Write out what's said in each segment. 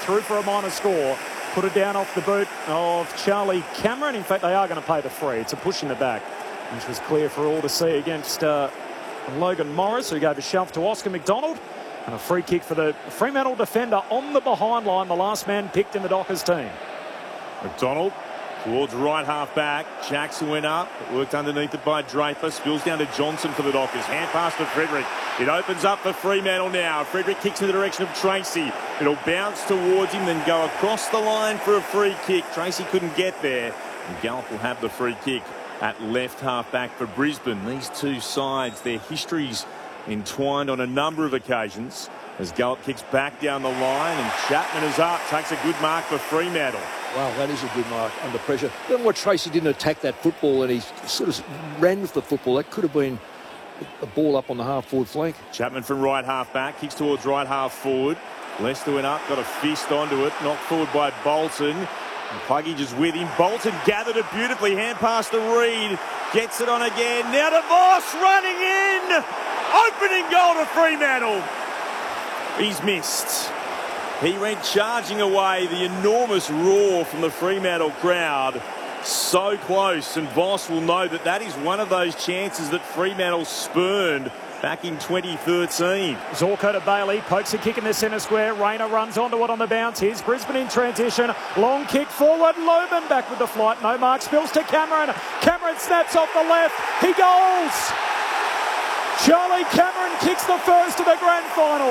through for a minor score. Put it down off the boot of Charlie Cameron. In fact, they are going to pay the free. It's a push in the back, which was clear for all to see against Logan Morris, who gave a shove to Oscar McDonald. And a free kick for the Fremantle defender on the behind line, the last man picked in the Dockers team. McDonald towards right half back. Jackson went up, worked underneath it by Draper. Spills down to Johnson for the Dockers. Hand pass to Frederick. It opens up for Fremantle now. Frederick kicks in the direction of Tracy. It'll bounce towards him, then go across the line for a free kick. Tracy couldn't get there. And Gallup will have the free kick at left half back for Brisbane. These two sides, their histories entwined on a number of occasions. As Gallup kicks back down the line and Chapman is up, takes a good mark for Fremantle. Wow, that is a good mark under pressure. Then what Tracy didn't attack that football and he sort of ran with the football. That could have been a ball up on the half-forward flank. Chapman from right half-back, kicks towards right half-forward. Lester went up, got a fist onto it, knocked forward by Bolton. And Pluggage is with him. Bolton gathered it beautifully, hand pass to Reid. Gets it on again. Now to Voss running in. Opening goal to Fremantle. He's missed. He went charging away. The enormous roar from the Fremantle crowd. So close, and Voss will know that that is one of those chances that Fremantle spurned back in 2013. Zorko to Bailey, pokes a kick in the centre square. Rayner runs onto it on the bounce. Here's Brisbane in transition. Long kick forward. Loban back with the flight. No mark. Spills to Cameron. Cameron snaps off the left. He goals. Charlie Cameron kicks the first of the grand final.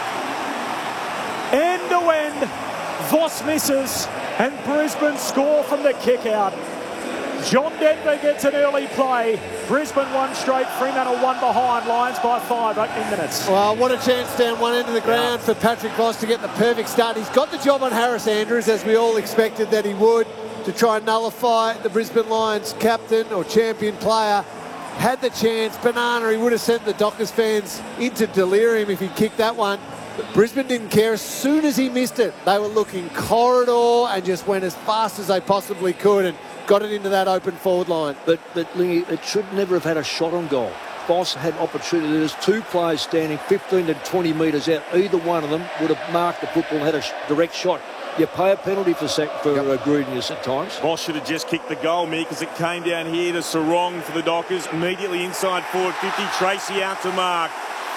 End to end. Voss misses and Brisbane score from the kick out. John Denver gets an early play. Brisbane won straight. Fremantle won behind. Lions by 5, opening minutes. Well, what a chance down one end of the ground for Patrick Voss to get the perfect start. He's got the job on Harris Andrews, as we all expected that he would, to try and nullify the Brisbane Lions captain or champion player. Had the chance. Banana, he would have sent the Dockers fans into delirium if he'd kicked that one. But Brisbane didn't care. As soon as he missed it, they were looking corridor and just went as fast as they possibly could and got it into that open forward line. But Lingy, it should never have had a shot on goal. Voss had opportunity. There's two players standing 15 to 20 metres out. Either one of them would have marked the football and had a direct shot. You pay a penalty for greediness at times. Voss should have just kicked the goal, me, because it came down here to Sarong for the Dockers. Immediately inside forward 50. Tracy out to mark.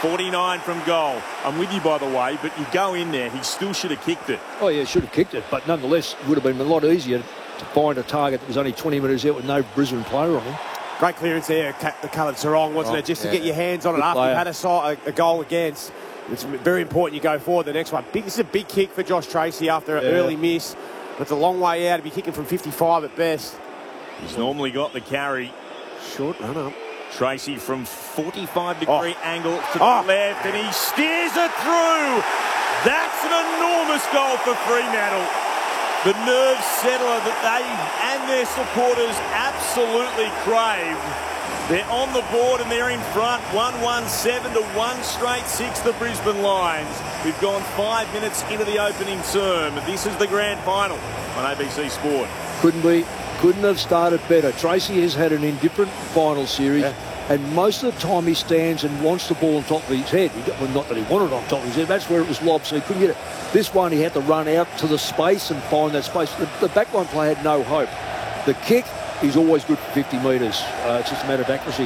49 from goal. I'm with you, by the way, but you go in there, he still should have kicked it. Oh, yeah, should have kicked it, but nonetheless, it would have been a lot easier to find a target that was only 20 metres out with no Brisbane player on him. Great clearance there, the coloured Sarong, wasn't it? Just to get your hands on it after you've had a goal against. It's very important you go forward the next one. This is a big kick for Josh Tracy after an early miss. But it's a long way out to be kicking from 55 at best. He's normally got the carry. Short run up. Tracy from 45-degree angle to the left, and he steers it through. That's an enormous goal for Fremantle. The nerve settler that they and their supporters absolutely craved. They're on the board and they're in front. 1-1-7 to 1 straight 6, the Brisbane Lions. We've gone 5 minutes into the opening term. This is the grand final on ABC Sport. Couldn't have started better. Tracy has had an indifferent final series, and most of the time he stands and wants the ball on top of his head. Well, not that he wanted it on top of his head. That's where it was lobbed, so he couldn't get it. This one, he had to run out to the space and find that space. The backline player had no hope. The kick is always good for 50 metres. It's just a matter of accuracy.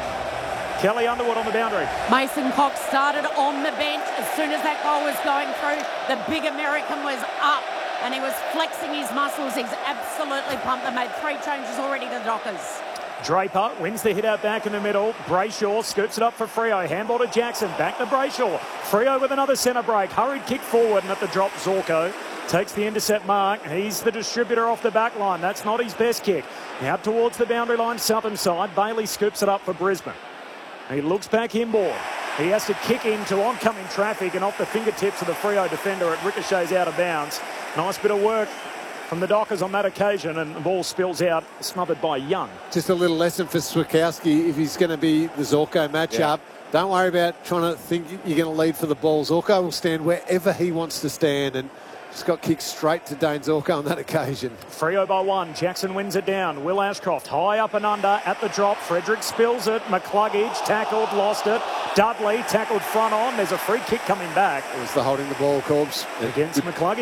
Kelly Underwood on the boundary. Mason Cox started on the bench. As soon as that goal was going through, the big American was up. And he was flexing his muscles. He's absolutely pumped. They made 3 changes already to the Dockers. Draper wins the hit out back in the middle. Brayshaw scoots it up for Freo. Handball to Jackson. Back to Brayshaw. Freo with another centre break. Hurried kick forward, and at the drop, Zorko takes the intercept mark. He's the distributor off the back line. That's not his best kick. Out towards the boundary line, southern side. Bailey scoops it up for Brisbane. He looks back inboard. He has to kick into oncoming traffic and off the fingertips of the Freo defender. It ricochets out of bounds. Nice bit of work from the Dockers on that occasion, and the ball spills out, smothered by Young. Just a little lesson for Switkowski if he's going to be the Zorko matchup. Don't worry about trying to think you're going to lead for the ball. Zorko will stand wherever he wants to stand, and just got kicked straight to Dane Zorko on that occasion. Freo by 1. Jackson wins it down. Will Ashcroft high up and under at the drop. Frederick spills it. McCluggage tackled, lost it. Dudley tackled front on. There's a free kick coming back. It was the holding the ball, Corbs. Against McCluggage.